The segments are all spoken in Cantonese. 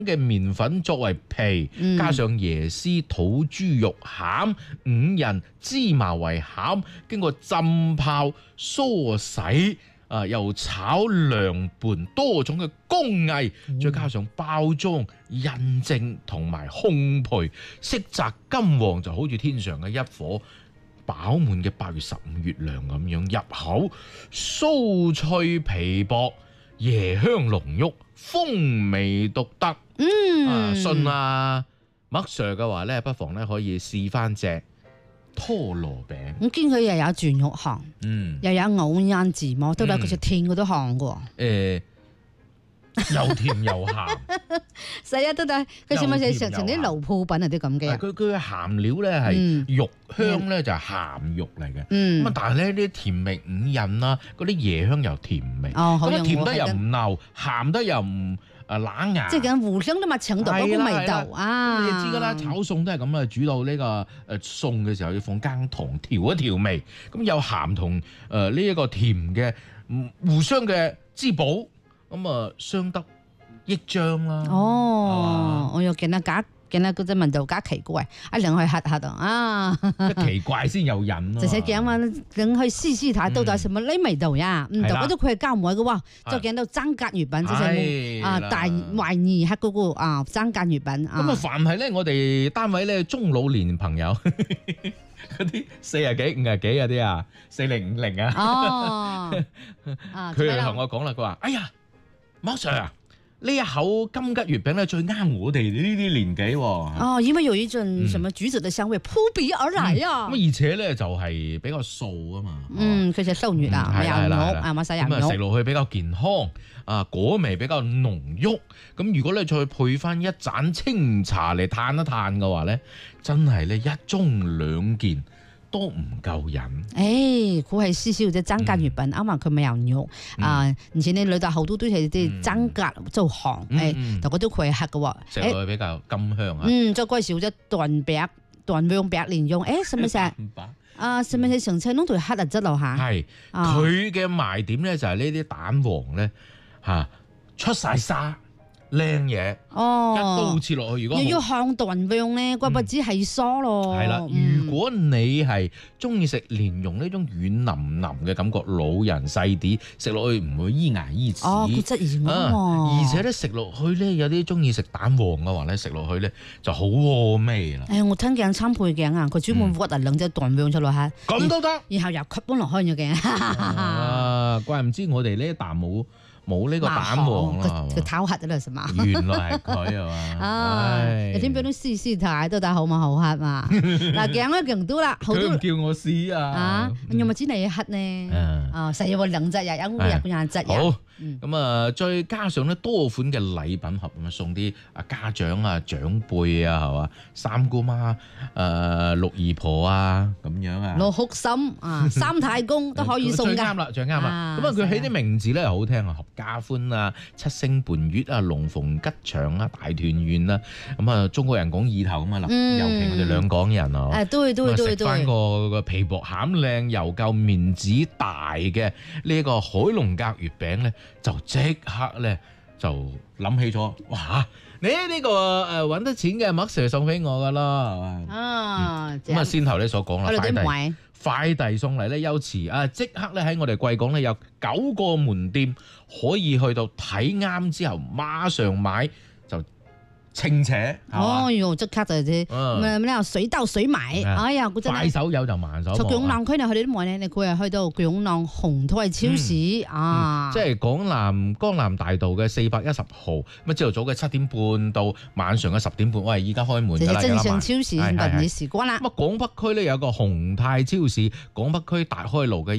嘅麵粉作為皮，加上椰絲土豬肉餡、五仁芝麻為餡，經過浸泡、梳洗。又炒涼拌多種嘅工藝，再加上包裝、印證同埋烘焙，色澤金黃，就好似天上嘅一顆飽滿嘅8月15月亮咁樣，入口酥脆皮薄，椰香濃郁，風味獨特。信麥 Sir 嘅話咧，不妨咧可以試翻隻拖羅餅。 我見佢又有豬肉餡，又有牛腩字幕，都有佢隻甜嗰啲餡嘅。 又甜又鹹， 成日都得。佢似唔似成啲老鋪品啊啲咁嘅？ 佢嘅鹹料咧係肉香咧就係鹹肉嚟嘅。咁啊，但係咧啲甜味五仁啦，嗰啲椰香又甜味，咁甜得又唔膩，鹹得又唔冷牙。 即係咁互相都咪搶到嗰個味道啊！ 你知㗎啦，炒餸都係咁啊，煮到呢個餸嘅時候要放羹糖調一調味，咁有鹹同呢一個甜嘅互相嘅滋補。咁啊，相得益彰啦。 我又見到嗰隻味道假奇怪，一定去嚇下啊！ 奇怪先有癮咯。 就係講話，等去試試睇到底係什麼呢味道呀？唔覺得佢係膠梅嘅喎，就見到張格月餅，就係大懷疑係嗰個張格月餅。 咁啊，凡係咧，我哋單位咧中老年朋友嗰啲40幾、50幾嗰啲啊，40、50啊。佢又同我講啦，佢話：哎呀！馬 Sir 啊，呢一口金桔月餅咧最啱我哋呢啲年紀喎。 因為有一陣什麼橘子嘅香味撲鼻而來啊。 咁而且咧就係比較素啊嘛。 佢就瘦肉啊，有肉啊，馬晒有肉。 咁啊食落去比較健康，果味比較濃郁。咁如果你再配翻一盞清茶嚟嘆一嘆嘅話咧，真係咧一盅兩件。都唔夠飲。 佢係少少嘅張格月餅，啱啱佢咪有肉而且你裏頭好多都係啲張格做行，但嗰啲佢係黑嘅喎， 食落去比較甘香啊。 再貴少隻斷餅、斷樣餅連用，使唔使使唔使成車弄到黑啊質落下？ 係佢嘅賣點咧就係呢啲蛋黃咧出晒沙。靚嘢，一刀切落去。如果要向斷樣咧，怪不知係疏咯。 係啦，如果你係中意食蓮蓉呢種軟腍腍嘅感覺，老人細啲食落去唔會依牙依齒。 佢質疑而且咧食落去咧，有啲中意食蛋黃嘅話咧，食落去咧就好和味啦。 我聽鏡參配鏡啊，佢專門屈兩隻斷樣出落嚇， 咁都得。 然後又吸搬落去咗鏡。 怪唔知我哋呢一啖冇呢個蛋黃啦， 佢偷黑咗啦，係嘛？ 原來係佢係嘛？ 有啲俾啲試試睇，到底好唔好黑嘛？嗱，鏡咧鏡多啦，好多佢唔叫我試啊！ 有冇知你黑呢？成日話兩隻日，有兩隻日。 好，咁啊，再加上咧多款嘅禮品盒咁啊，送啲家長啊、長輩啊，係嘛？三姑媽、六姨婆啊，咁樣啊， 六哭嬸啊，三太公都可以送㗎。 最啱啦，最啱啦。咁啊，佢起啲名字咧又好聽啊，合家歡啊，七星伴月啊，龍鳳吉祥啊，大團圓啊。咁啊，中國人講意頭咁啊，尤其我哋兩港人啊， 對， 食翻個皮薄餡靚、油夠面子大嘅呢個海龍格月餅咧，就即刻咧就諗起咗，哇！你呢個揾得錢嘅麥 Sir 送俾我噶啦，咁啊先頭你所講啦，快遞送嚟咧優遲啊！即刻咧喺我哋貴港咧有9個門店可以去到睇啱之後，馬上買就清且。 即刻就啲咩水到水買，哎呀， 快手有就慢手。 從薑南區佢哋都冇咧，佢係去到薑南紅泰超市即係江南大道嘅410號，咁朝頭早嘅7點半到晚上嘅10點半，我係依家開門㗎啦。 正常超市民你時光啦。 咁啊，廣北區咧有個紅泰超市，廣北區大開路嘅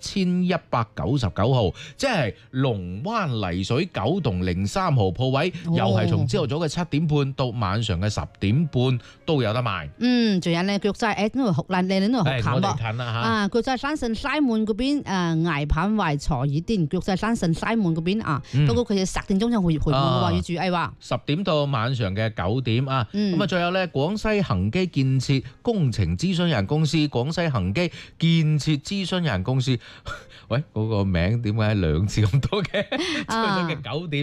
1199號，即係龍灣泥水9棟03號鋪位，又係從朝頭早嘅7點半到晚上嘅10點半都有得賣。 仲有咧腳仔呢度好爛，你呢度好近喎。 近啦腳仔山神西門嗰邊崖板圍財耳店，腳仔山神西門嗰邊不過佢哋10點鐘就回門嘅話要注意話。10 點到晚上嘅9點啊。咁啊，仲有咧廣西恒基建設工程諮詢有限公司，廣西恒基建設諮詢有限公司。喂，嗰個名點解2次咁多嘅？朝早嘅9點。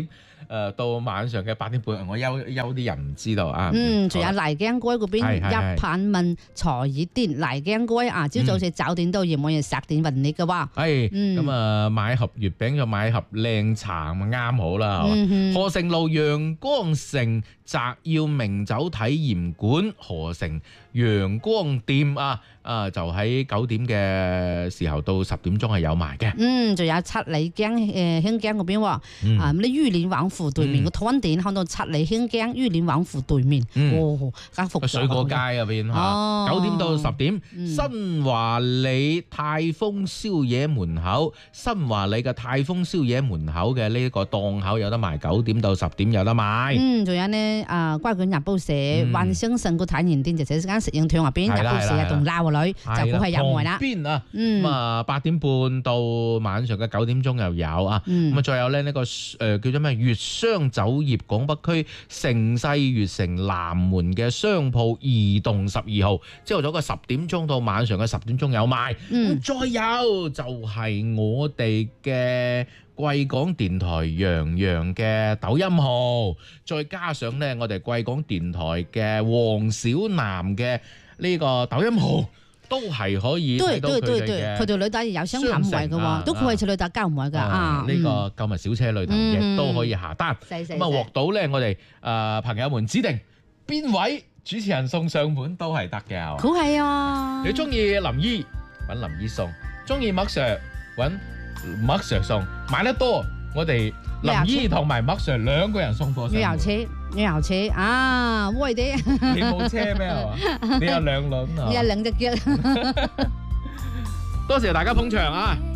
到晚上嘅8點半，我休啲人唔知道啊。 仲有麗江街嗰邊一盤問財耳店，麗江街啊，朝早9點到夜晚10點運力嘅喎。 咁啊，買盒月餅就買盒靚茶咁啱好啦。河城路陽光城澤耀名酒體驗館河城陽光店就喺9點嘅時候到10點鐘係有賣嘅。 仲有七里江興江嗰邊喎，咁你玉林王府對面個攤點看到七里興江玉林王府對面，間服水果街入邊9點到10點，新華里泰豐宵夜門口，新華里嘅泰豐宵夜門口嘅呢個檔口有得賣，9點到10點有得賣。 仲有呢瓜卷日報社萬星盛個體驗店就喺間食影廳入邊，日報社棟樓個女就估係入外啦。 邊8點半到晚上嘅9點鐘又有咁啊，再有咧呢個叫做咩粵商酒業廣北區盛世悅城南門嘅商鋪2棟12號，朝頭早嘅10點鐘到晚上嘅10點鐘有賣。再有就係我哋嘅貴港電台洋洋嘅抖音號，再加上咧我哋貴港電台嘅黃小南嘅呢個抖音號。都係可以睇到佢哋嘅， 佢條女仔有雙行為嘅喎，都可以去女仔交唔位㗎呢個購物小車裏頭亦都可以下單。咁獲到咧，我哋朋友們指定邊位主持人送上門都係得嘅。 好係啊！ 你中意林姨揾林姨送，中意麥 Sir 揾麥 Sir 送，買得多我哋林姨同埋麥 Sir 兩個人送貨上門。 你有車威啲！ 你冇車咩係嘛？你有2輪啊！ 你有2隻腳。 多謝大家捧場啊！